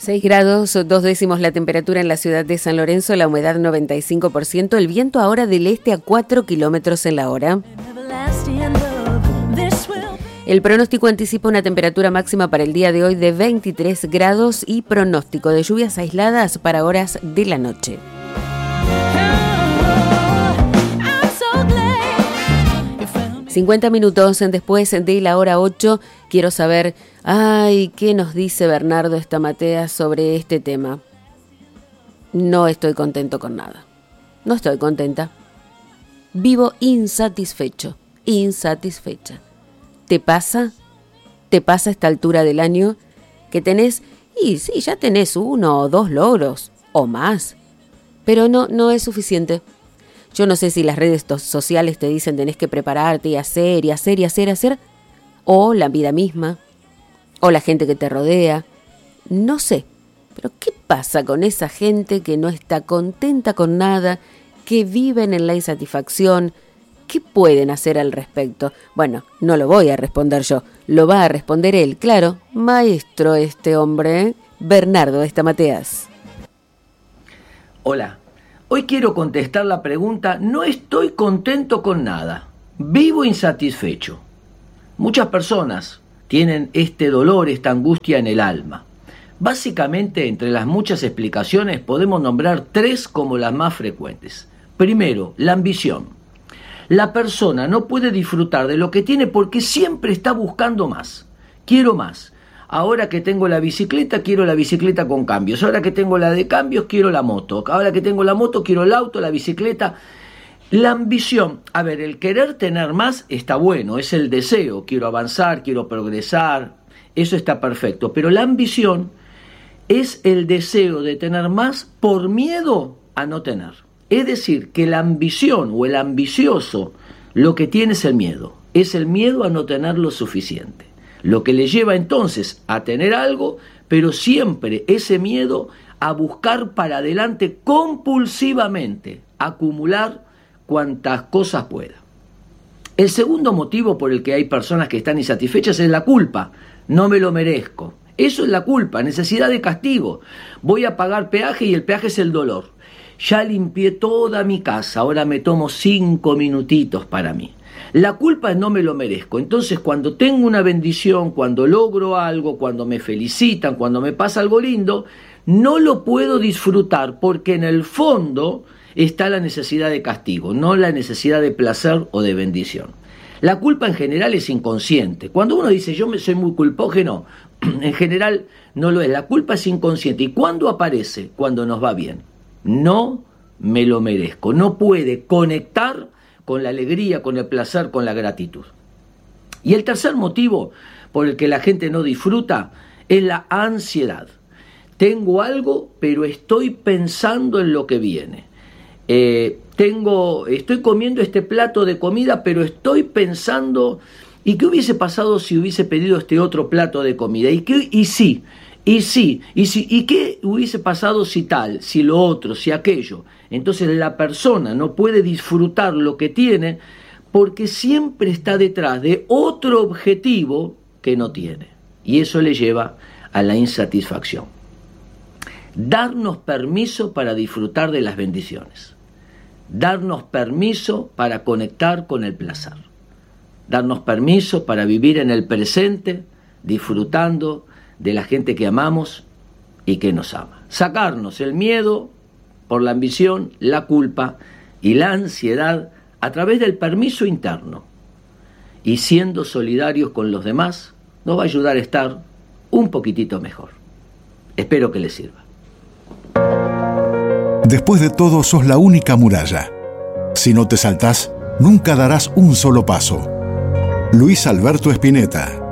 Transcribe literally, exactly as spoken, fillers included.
seis grados, dos décimos la temperatura en la ciudad de San Lorenzo, la humedad noventa y cinco por ciento, el viento ahora del este a cuatro kilómetros en la hora. El pronóstico anticipa una temperatura máxima para el día de hoy de veintitrés grados y pronóstico de lluvias aisladas para horas de la noche. cincuenta minutos después de la hora ocho, quiero saber, ay, ¿qué nos dice Bernardo Estamateas sobre este tema? No estoy contento con nada. No estoy contenta. Vivo insatisfecho, insatisfecha. ¿Te pasa? ¿Te pasa a esta altura del año que tenés, y sí, ya tenés uno o dos logros, o más, pero no, no es suficiente? Yo no sé si las redes sociales te dicen tenés que prepararte y hacer y hacer y hacer y hacer, o la vida misma, o la gente que te rodea, no sé. Pero ¿qué pasa con esa gente que no está contenta con nada, que viven en la insatisfacción? ¿Qué pueden hacer al respecto? Bueno, no lo voy a responder yo, lo va a responder él, claro, maestro este hombre, ¿eh? Bernardo Estamateas. Hola. Hoy quiero contestar la pregunta, no estoy contento con nada, vivo insatisfecho. Muchas personas tienen este dolor, esta angustia en el alma. Básicamente, entre las muchas explicaciones, podemos nombrar tres como las más frecuentes. Primero, la ambición. La persona no puede disfrutar de lo que tiene porque siempre está buscando más. Quiero más. Ahora que tengo la bicicleta, quiero la bicicleta con cambios. Ahora que tengo la de cambios, quiero la moto. Ahora que tengo la moto, quiero el auto, la bicicleta. La ambición, a ver, el querer tener más está bueno, es el deseo. Quiero avanzar, quiero progresar, eso está perfecto. Pero la ambición es el deseo de tener más por miedo a no tener. Es decir, que la ambición o el ambicioso lo que tiene es el miedo. Es el miedo a no tener lo suficiente. Lo que le lleva entonces a tener algo, pero siempre ese miedo a buscar para adelante compulsivamente, acumular cuantas cosas pueda. El segundo motivo por el que hay personas que están insatisfechas es la culpa. No me lo merezco. Eso es la culpa, necesidad de castigo. Voy a pagar peaje y el peaje es el dolor. Ya limpié toda mi casa, ahora me tomo cinco minutitos para mí. La culpa es no me lo merezco. Entonces, cuando tengo una bendición, cuando logro algo, cuando me felicitan, cuando me pasa algo lindo, no lo puedo disfrutar porque en el fondo está la necesidad de castigo, no la necesidad de placer o de bendición. La culpa en general es inconsciente. Cuando uno dice yo me soy muy culpógeno, en general no lo es. La culpa es inconsciente. ¿Y cuándo aparece? Cuando nos va bien. No me lo merezco. No puede conectar con la alegría, con el placer, con la gratitud. Y el tercer motivo por el que la gente no disfruta es la ansiedad. Tengo algo, pero estoy pensando en lo que viene. Eh, tengo, estoy comiendo este plato de comida, pero estoy pensando, ¿y qué hubiese pasado si hubiese pedido este otro plato de comida? ¿Y qué? Y sí, y sí, y sí, ¿y qué hubiese pasado si tal, si lo otro, si aquello? Entonces la persona no puede disfrutar lo que tiene porque siempre está detrás de otro objetivo que no tiene. Y eso le lleva a la insatisfacción. Darnos permiso para disfrutar de las bendiciones. Darnos permiso para conectar con el placer. Darnos permiso para vivir en el presente, disfrutando de la gente que amamos y que nos ama. Sacarnos el miedo por la ambición, la culpa y la ansiedad a través del permiso interno. Y siendo solidarios con los demás, nos va a ayudar a estar un poquitito mejor. Espero que les sirva. Después de todo, sos la única muralla. Si no te saltás, nunca darás un solo paso. Luis Alberto Spinetta.